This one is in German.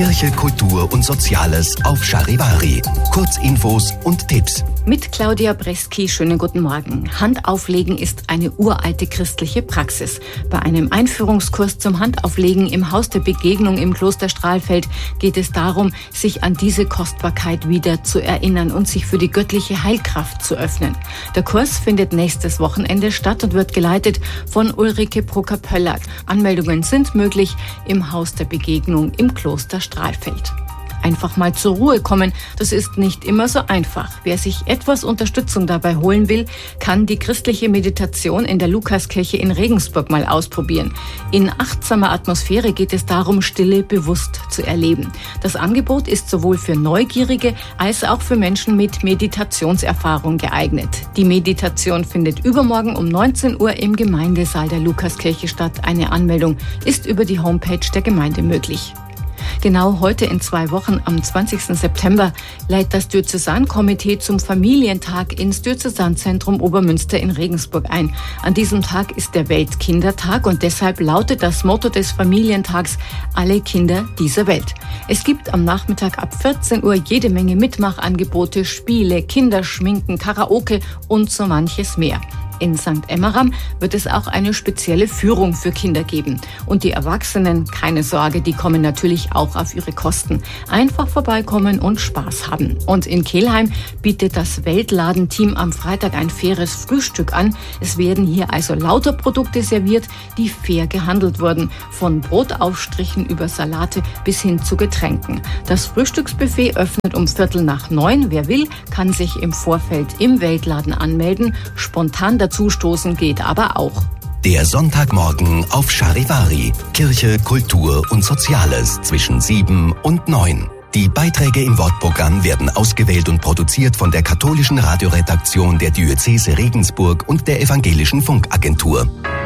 Kirche, Kultur und Soziales auf Charivari. Kurzinfos und Tipps. Mit Claudia Breski, schönen guten Morgen. Handauflegen ist eine uralte christliche Praxis. Bei einem Einführungskurs zum Handauflegen im Haus der Begegnung im Kloster Strahlfeld geht es darum, sich an diese Kostbarkeit wieder zu erinnern und sich für die göttliche Heilkraft zu öffnen. Der Kurs findet nächstes Wochenende statt und wird geleitet von Ulrike Brucker-Pöllert. Anmeldungen sind möglich im Haus der Begegnung im Kloster Strahlfeld. Einfach mal zur Ruhe kommen, das ist nicht immer so einfach. Wer sich etwas Unterstützung dabei holen will, kann die christliche Meditation in der Lukaskirche in Regensburg mal ausprobieren. In achtsamer Atmosphäre geht es darum, Stille bewusst zu erleben. Das Angebot ist sowohl für Neugierige als auch für Menschen mit Meditationserfahrung geeignet. Die Meditation findet übermorgen um 19 Uhr im Gemeindesaal der Lukaskirche statt. Eine Anmeldung ist über die Homepage der Gemeinde möglich. Genau heute in 2 Wochen, am 20. September, lädt das Diözesankomitee zum Familientag ins Diözesanzentrum Obermünster in Regensburg ein. An diesem Tag ist der Weltkindertag und deshalb lautet das Motto des Familientags: Alle Kinder dieser Welt. Es gibt am Nachmittag ab 14 Uhr jede Menge Mitmachangebote, Spiele, Kinderschminken, Karaoke und so manches mehr. In St. Emmeram wird es auch eine spezielle Führung für Kinder geben. Und die Erwachsenen, keine Sorge, die kommen natürlich auch auf ihre Kosten. Einfach vorbeikommen und Spaß haben. Und in Kelheim bietet das Weltladenteam am Freitag ein faires Frühstück an. Es werden hier also lauter Produkte serviert, die fair gehandelt wurden. Von Brotaufstrichen über Salate bis hin zu Getränken. Das Frühstücksbuffet öffnet um 8:45. Wer will, kann sich im Vorfeld im Weltladen anmelden. Spontan dazustoßen geht aber auch. Der Sonntagmorgen auf Charivari. Kirche, Kultur und Soziales zwischen 7 und 9. Die Beiträge im Wortprogramm werden ausgewählt und produziert von der katholischen Radioredaktion der Diözese Regensburg und der Evangelischen Funkagentur.